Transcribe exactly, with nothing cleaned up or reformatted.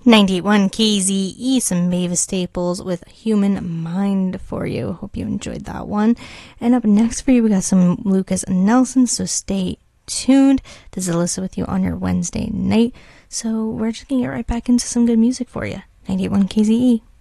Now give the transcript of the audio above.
ninety-eight point one K Z E, some Mavis Staples with Human Mind for you. Hope you enjoyed that one. And up next for you, we got some Lucas Nelson, so stay tuned. This is Alyssa with you on your Wednesday night. So we're just going to get right back into some good music for you. ninety-eight point one K Z E.